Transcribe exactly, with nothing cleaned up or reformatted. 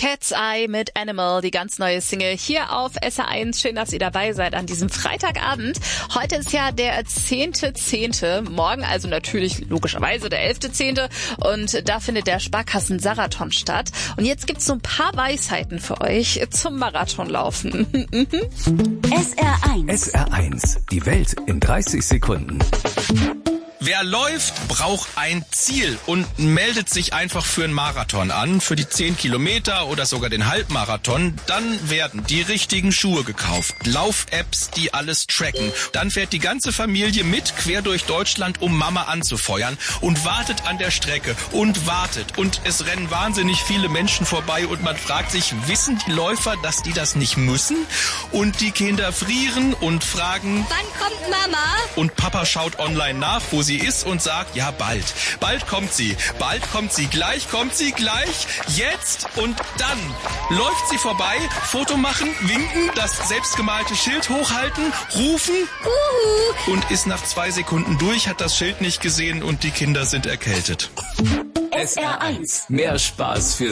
Cat's Eye mit Animal, die ganz neue Single hier auf S R eins. Schön, dass ihr dabei seid an diesem Freitagabend. Heute ist ja der zehnte zehnte Morgen also natürlich logischerweise der elfte zehnte Und da findet der Sparkassen-Sarathon statt. Und jetzt gibt's so ein paar Weisheiten für euch zum Marathonlaufen. S R eins. S R eins. Die Welt in dreißig Sekunden. Wer läuft, braucht ein Ziel und meldet sich einfach für einen Marathon an, für die zehn Kilometer oder sogar den Halbmarathon. Dann werden die richtigen Schuhe gekauft, Lauf-Apps, die alles tracken. Dann fährt die ganze Familie mit quer durch Deutschland, um Mama anzufeuern und wartet an der Strecke und wartet. Und es rennen wahnsinnig viele Menschen vorbei und man fragt sich, wissen die Läufer, dass die das nicht müssen? Und die Kinder frieren und fragen, Wann kommt Mama? Und Papa schaut online nach, wo sie ist und sagt, ja bald, bald kommt sie, bald kommt sie, gleich kommt sie, gleich, jetzt und dann läuft sie vorbei, Foto machen, winken, das selbstgemalte Schild hochhalten, rufen Uhu. und ist nach zwei Sekunden durch, hat das Schild nicht gesehen und die Kinder sind erkältet. S R eins. Mehr Spaß fürs